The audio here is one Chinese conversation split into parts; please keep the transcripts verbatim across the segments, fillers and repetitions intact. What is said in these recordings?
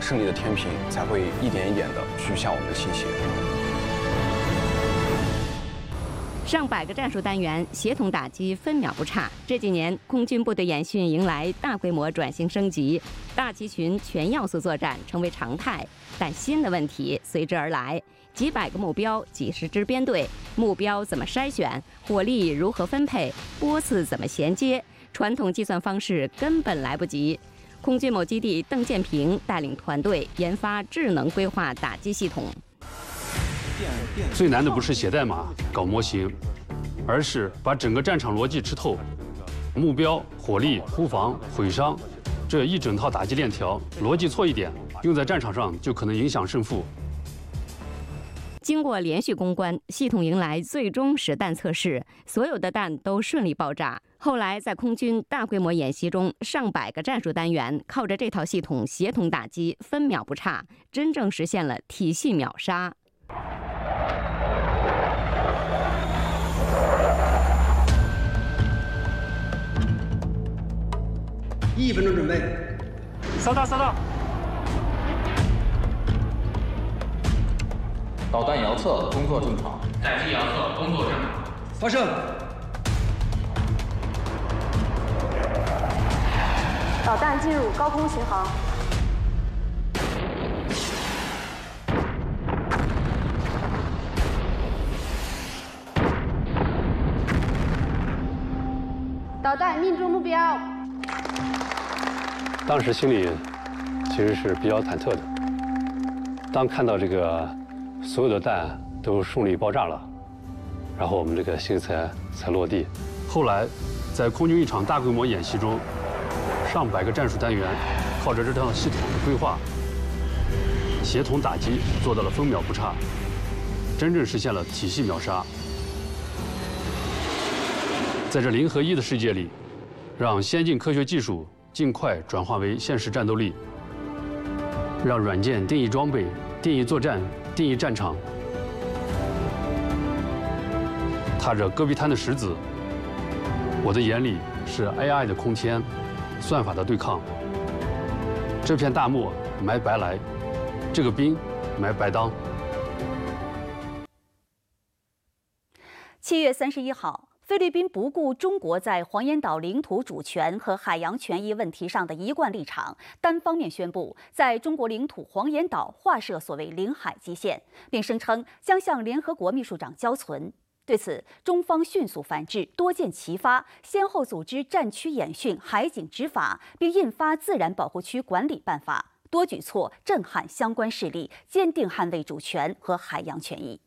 胜利的天平才会一点一点的去向我们的倾斜。 上百个战术单元协同打击，分秒不差。这几年，空军部队演训迎来大规模转型升级，大集群全要素作战成为常态。但新的问题随之而来：几百个目标，几十支编队，目标怎么筛选？火力如何分配？波次怎么衔接？传统计算方式根本来不及。空军某基地邓建平带领团队研发智能规划打击系统。 最难的不是写代码、搞模型，而是把整个战场逻辑吃透。目标、火力、突防、毁伤，这一整套打击链条，逻辑错一点，用在战场上就可能影响胜负。 经过连续攻关，系统迎来最终实弹测试，所有的弹都顺利爆炸。后来在空军大规模演习中，上百个战术单元靠着这套系统协同打击，分秒不差，真正实现了体系秒杀。 一分钟准备， 收到收到。 导弹遥测工作正常， 载机遥测工作正常。 发射。 导弹进入高空巡航。导弹命中目标。 当时心里其实是比较忐忑的。当看到这个所有的弹都顺利爆炸了，然后我们这个心才才落地。 后来，在空军一场大规模演习中，上百个战术单元靠着这套系统的规划，协同打击做到了分秒不差，真正实现了体系秒杀。在这零和一的世界里，让先进科学技术尽快转化为现实战斗力，让软件定义装备、定义作战、定义战场。踏着戈壁滩的石子，我的眼里是 A I 的空天，算法的对抗。这片大漠埋白来，这个兵埋白当。 七月三十一号。菲律宾不顾中国在黄岩岛领土主权和海洋权益问题上的一贯立场，单方面宣布在中国领土黄岩岛划设所谓领海基线，并声称将向联合国秘书长交存。对此，中方迅速反制，多件齐发，先后组织战区演训、海警执法，并印发自然保护区管理办法，多举措震撼相关势力，坚定捍卫主权和海洋权益。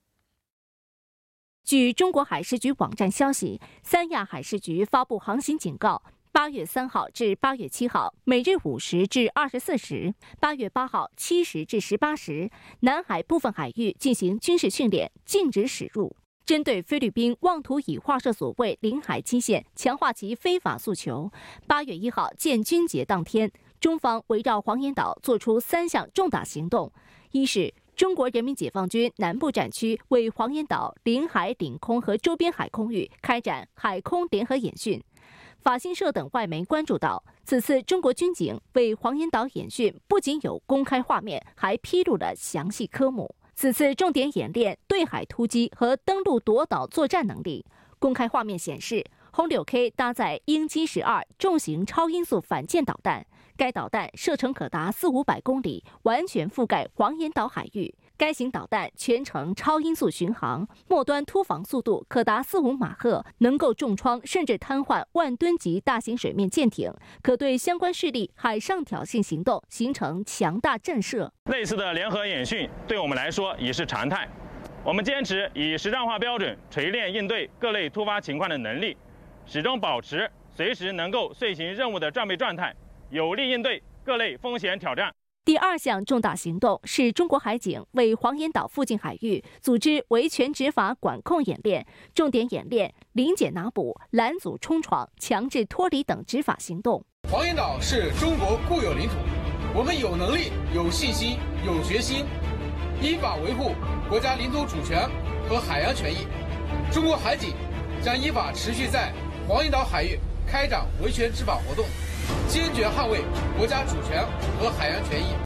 据中国海事局网站消息，三亚海事局发布航行警告：八月三号至八月七号，每日五时至二十四时；八月八号七时至十八时，南海部分海域进行军事训练，禁止驶入。针对菲律宾妄图以划设所谓领海基线强化其非法诉求，八月一号建军节当天，中方围绕黄岩岛作出三项重大行动：一是中国人民解放军南部战区为黄岩岛领海、领空和周边海空域开展海空联合演训。法新社等外媒关注到，此次中国军警为黄岩岛演训不仅有公开画面，还披露了详细科目。此次重点演练对海突击和登陆夺岛作战能力。公开画面显示，红柳 K 搭载鹰击十二重型超音速反舰导弹，该导弹射程可达四五百公里，完全覆盖黄岩岛海域。该型导弹全程超音速巡航，末端突防速度可达四五马赫，能够重创甚至瘫痪万吨级大型水面舰艇，可对相关势力海上挑衅行动形成强大震慑。 类似的联合演训对我们来说已是常态，我们坚持以实战化标准锤炼应对各类突发情况的能力，始终保持随时能够遂行任务的战备状态，有力应对各类风险挑战。 第二项重大行动是中国海警为黄岩岛附近海域组织维权执法管控演练，重点演练临检拿捕、拦阻冲闯、强制脱离等执法行动。 黄岩岛是中国固有领土，我们有能力、有信心、有决心，依法维护国家领土主权和海洋权益。中国海警将依法持续在黄岩岛海域开展维权执法活动，坚决捍卫国家主权和海洋权益。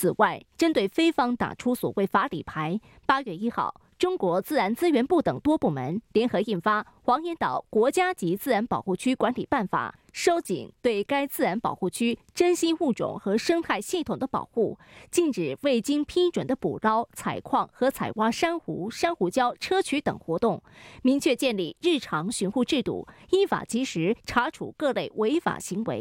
此外，针对非方打出所谓法理牌，八月一号，中国自然资源部等多部门联合印发《黄岩岛国家级自然保护区管理办法》，收紧对该自然保护区珍稀物种和生态系统的保护，禁止未经批准的捕捞、采矿和采挖珊瑚、珊瑚礁、砗磲等活动，明确建立日常巡护制度，依法及时查处各类违法行为。